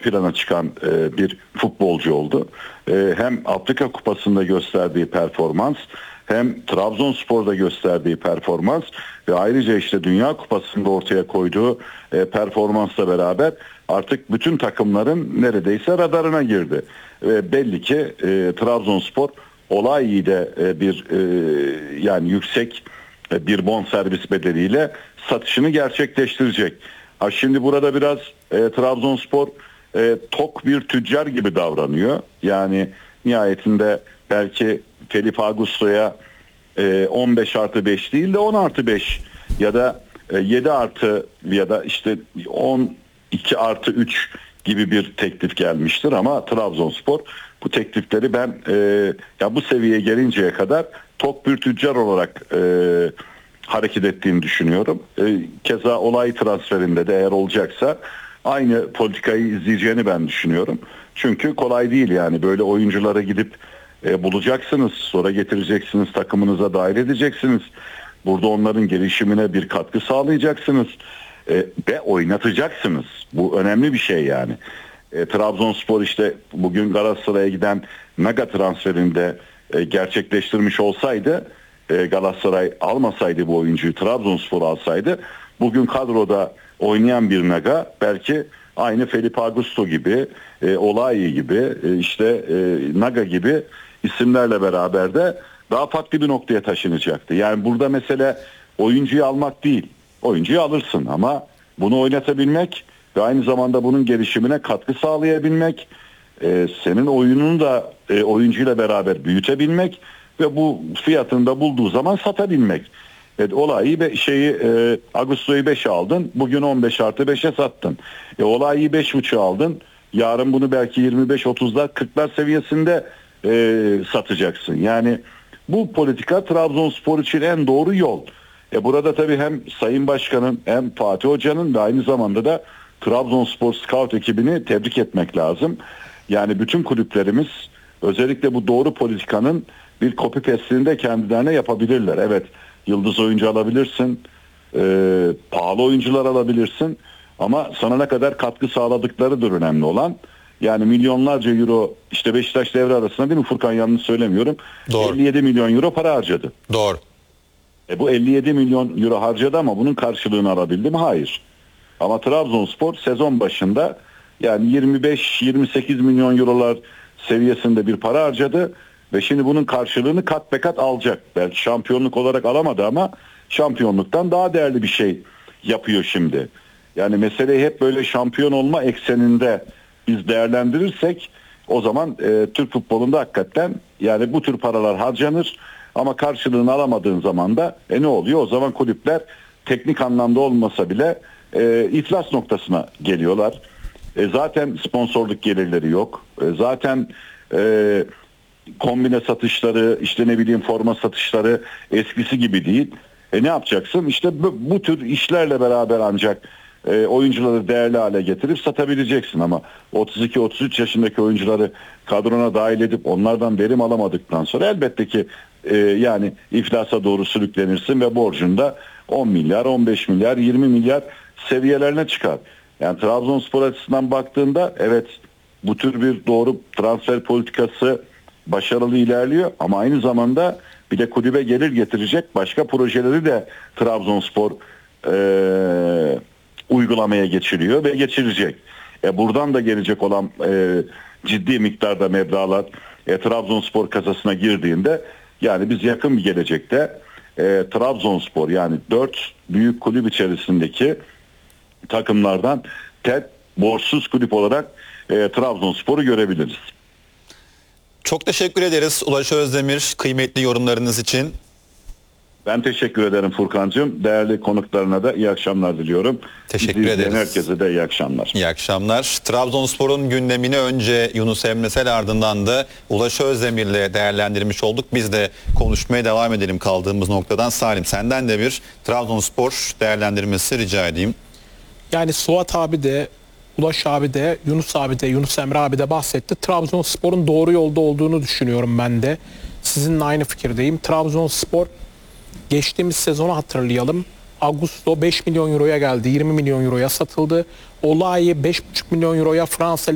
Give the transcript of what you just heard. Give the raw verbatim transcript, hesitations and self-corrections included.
plana çıkan e, bir futbolcu oldu. E, hem Afrika Kupası'nda gösterdiği performans, hem Trabzonspor'da gösterdiği performans ve ayrıca işte Dünya Kupası'nda ortaya koyduğu e, performansla beraber artık bütün takımların neredeyse radarına girdi. E, belli ki e, Trabzonspor olay iyi de e, bir e, yani yüksek e, bir bonservis bedeliyle satışını gerçekleştirecek. Ha, şimdi burada biraz e, Trabzonspor e, tok bir tüccar gibi davranıyor. Yani nihayetinde belki Felipe Augusto'ya e, on beş artı beş değil de on artı beş ya da e, yedi artı ya da işte on iki artı üç gibi bir teklif gelmiştir ama Trabzonspor bu teklifleri ben e, ya bu seviyeye gelinceye kadar tok bir tüccar olarak e, hareket ettiğini düşünüyorum. E, keza olay transferinde de eğer olacaksa aynı politikayı izleyeceğini ben düşünüyorum. Çünkü kolay değil yani böyle oyunculara gidip e, bulacaksınız, sonra getireceksiniz, takımınıza dahil edeceksiniz. Burada onların gelişimine bir katkı sağlayacaksınız e, ve oynatacaksınız. Bu önemli bir şey yani. E, Trabzonspor işte bugün Galatasaray'a giden Naga transferinde e, gerçekleştirmiş olsaydı, e, Galatasaray almasaydı bu oyuncuyu, Trabzonspor alsaydı, bugün kadroda oynayan bir Naga belki aynı Felipe Augusto gibi, e, Olayi gibi, e, işte e, Naga gibi isimlerle beraber de daha farklı bir noktaya taşınacaktı. Yani burada mesele oyuncuyu almak değil. Oyuncuyu alırsın ama bunu oynatabilmek ve aynı zamanda bunun gelişimine katkı sağlayabilmek, e, senin oyununu da e, oyuncuyla beraber büyütebilmek ve bu fiyatını da bulduğu zaman satabilmek. Evet, olayı be, şeyi e, Ağustos'u beşe aldın, bugün on beş artı beşe sattın. E, olayı beş buçuğa aldın, yarın bunu belki yirmi beş otuzlar kırklar seviyesinde e, satacaksın. Yani bu politika Trabzonspor için en doğru yol. E, burada tabii hem Sayın Başkan'ın hem Fatih Hoca'nın ve aynı zamanda da Trabzonspor Scout ekibini tebrik etmek lazım. Yani bütün kulüplerimiz özellikle bu doğru politikanın bir copy paste'ini de kendilerine yapabilirler. Evet, yıldız oyuncu alabilirsin, e, pahalı oyuncular alabilirsin ama sana ne kadar katkı sağladıklarıdır önemli olan. Yani milyonlarca euro işte Beşiktaş devre arasında, değil mi Furkan, yanlış söylemiyorum. Doğru. elli yedi milyon euro para harcadı. Doğru. E bu elli yedi milyon euro harcadı ama bunun karşılığını alabildi mi? Hayır. Ama Trabzonspor sezon başında yani yirmi beş yirmi sekiz milyon eurolar seviyesinde bir para harcadı ve şimdi bunun karşılığını kat be kat alacak. Belki şampiyonluk olarak alamadı ama şampiyonluktan daha değerli bir şey yapıyor şimdi. Yani meseleyi hep böyle şampiyon olma ekseninde biz değerlendirirsek o zaman e, Türk futbolunda hakikaten yani bu tür paralar harcanır ama karşılığını alamadığın zaman da e, ne oluyor? O zaman kulüpler teknik anlamda olmasa bile e, iflas noktasına geliyorlar. E, zaten sponsorluk gelirleri yok. E, zaten e, kombine satışları, işte ne bileyim forma satışları eskisi gibi değil. E ne yapacaksın? İşte bu, bu tür işlerle beraber ancak e, oyuncuları değerli hale getirip satabileceksin ama otuz iki otuz üç yaşındaki oyuncuları kadrona dahil edip onlardan verim alamadıktan sonra elbette ki e, yani iflasa doğru sürüklenirsin ve borcun da on milyar, on beş milyar, yirmi milyar seviyelerine çıkar. Yani Trabzonspor açısından baktığında evet, bu tür bir doğru transfer politikası başarılı ilerliyor ama aynı zamanda bir de kulübe gelir getirecek başka projeleri de Trabzonspor e, uygulamaya geçiriyor ve geçirecek. E, buradan da gelecek olan e, ciddi miktarda meblağlar e, Trabzonspor kasasına girdiğinde yani biz yakın bir gelecekte e, Trabzonspor yani dört büyük kulüp içerisindeki takımlardan tek borçsuz kulüp olarak e, Trabzonspor'u görebiliriz. Çok teşekkür ederiz Ulaş Özdemir, kıymetli yorumlarınız için. Ben teşekkür ederim Furkancığım. Değerli konuklarına da iyi akşamlar diliyorum. Teşekkür Bizi izleyen ederiz. herkese de iyi akşamlar. İyi akşamlar. Trabzonspor'un gündemini önce Yunus Emresel, ardından da Ulaş Özdemir'le değerlendirmiş olduk. Biz de konuşmaya devam edelim kaldığımız noktadan. Salim, senden de bir Trabzonspor değerlendirmesi rica edeyim. Yani Suat abi de, Ulaş abi de, Yunus abi de, Yunus Emre abi de bahsetti. Trabzonspor'un doğru yolda olduğunu düşünüyorum ben de. Sizinle aynı fikirdeyim. Trabzonspor geçtiğimiz sezonu hatırlayalım. Augusto beş milyon euroya geldi, yirmi milyon euroya satıldı. Olayi beş buçuk milyon euroya Fransa